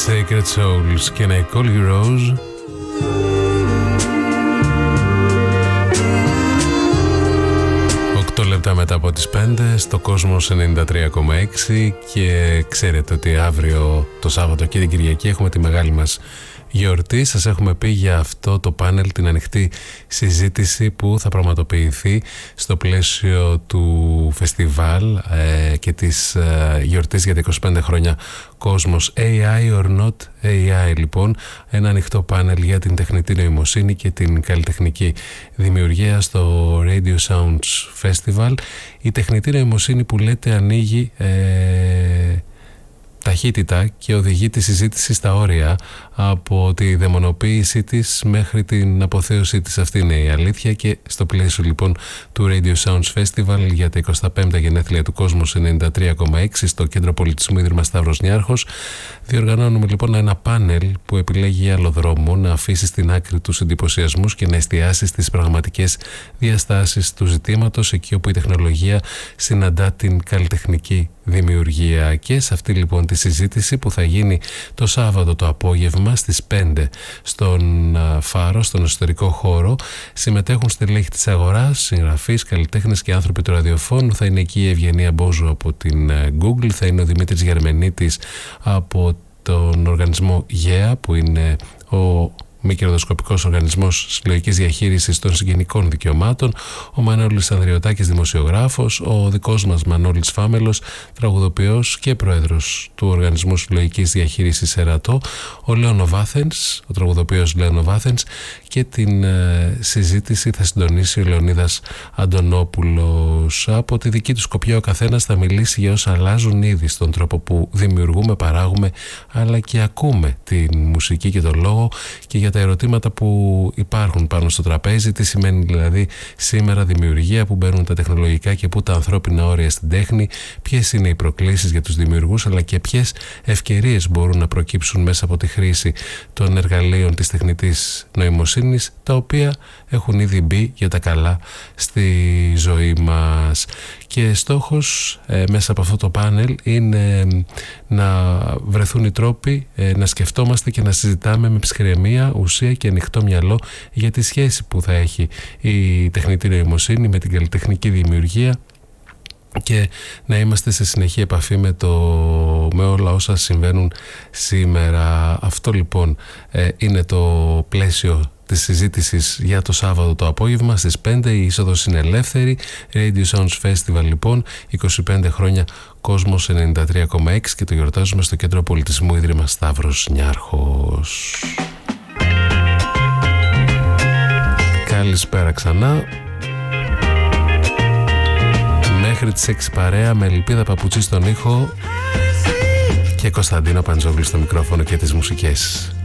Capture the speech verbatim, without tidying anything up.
Sacred Souls, Can I Call You Rose? Οκτώ λεπτά μετά από τις πέντε στο Κόσμος ενενήντα τρία κόμμα έξι και ξέρετε ότι αύριο το Σάββατο και την Κυριακή έχουμε τη μεγάλη μας γιορτή. Σας έχουμε πει για αυτό το πάνελ, την ανοιχτή συζήτηση που θα πραγματοποιηθεί στο πλαίσιο του φεστιβάλ ε, και της ε, γιορτής για τα είκοσι πέντε χρόνια Κόσμος έι άι or not έι άι. Λοιπόν, ένα ανοιχτό πάνελ για την τεχνητή νοημοσύνη και την καλλιτεχνική δημιουργία στο Radio Sounds Festival. Η τεχνητή νοημοσύνη που λέτε ανοίγει ε, ταχύτητα και οδηγεί τη συζήτηση στα όρια, από τη δαιμονοποίησή της μέχρι την αποθέωσή της. Αυτή είναι η αλήθεια, και στο πλαίσιο λοιπόν του Radio Sounds Festival για τα εικοστά πέμπτα γενέθλια του Κόσμος ενενήντα τρία κόμμα έξι στο Κέντρο Πολιτισμού Ίδρυμα Σταύρος Νιάρχος διοργανώνουμε λοιπόν ένα πάνελ που επιλέγει άλλο δρόμο, να αφήσει στην άκρη τους εντυπωσιασμούς και να εστιάσει στις πραγματικές διαστάσεις του ζητήματος, εκεί όπου η τεχνολογία συναντά την καλλιτεχνική δημιουργία. Και σε αυτή λοιπόν τη συζήτηση που θα γίνει το Σάββατο το απόγευμα στις πέντε στον Φάρο, στον εσωτερικό χώρο, συμμετέχουν στελέχη της αγοράς, συγγραφείς, καλλιτέχνες και άνθρωποι του ραδιοφώνου. Θα είναι εκεί η Ευγενία Μπόζου από την Google, θα είναι ο Δημήτρης Γερμενίτης από τον οργανισμό ΓΕΑ, που είναι ο μη κερδοσκοπικός οργανισμός συλλογικής διαχείρισης των συγγενικών δικαιωμάτων, ο Μανώλης Ανδριωτάκης, δημοσιογράφος, ο δικός μας Μανώλης Φάμελος, τραγουδοποιός και πρόεδρος του οργανισμού συλλογικής διαχείρισης ΕΡΑΤΟ, ο Λέων Βάθενς, ο τραγουδοποιός Λέων Βάθενς, και την ε, συζήτηση θα συντονίσει ο Λεωνίδας Αντωνόπουλος. Από τη δική του σκοπιά ο καθένας θα μιλήσει για όσα αλλάζουν ήδη στον τρόπο που δημιουργούμε, παράγουμε, αλλά και ακούμε τη μουσική και τον λόγο, και για τα ερωτήματα που υπάρχουν πάνω στο τραπέζι. Τι σημαίνει δηλαδή σήμερα δημιουργία, που μπαίνουν τα τεχνολογικά και που τα ανθρώπινα όρια στην τέχνη, ποιες είναι οι προκλήσεις για τους δημιουργούς, αλλά και ποιες ευκαιρίες μπορούν να προκύψουν μέσα από τη χρήση των εργαλείων της τεχνητής νοημοσύνης, τα οποία έχουν ήδη μπει για τα καλά στη ζωή μας. Και στόχος ε, μέσα από αυτό το πάνελ είναι ε, να βρεθούν οι τρόποι ε, να σκεφτόμαστε και να συζητάμε με ψυχραιμία, ουσία και ανοιχτό μυαλό για τη σχέση που θα έχει η τεχνητή νοημοσύνη με την καλλιτεχνική δημιουργία, και να είμαστε σε συνεχή επαφή με, το, με όλα όσα συμβαίνουν σήμερα. Αυτό λοιπόν ε, είναι το πλαίσιο της συζήτησης για το Σάββατο το απόγευμα στις πέντε. Η είσοδος είναι ελεύθερη. Radio Sounds Festival λοιπόν, είκοσι πέντε χρόνια Κόσμος ενενήντα τρία κόμμα έξι, και το γιορτάζουμε στο Κέντρο Πολιτισμού Ίδρυμα Σταύρος Νιάρχος. Καλησπέρα ξανά. Μέχρι τις έξι παρέα με Ελπίδα Παπουτσί στον ήχο και Κωνσταντίνο Παντζόγλου στο μικρόφωνο και τις μουσικές.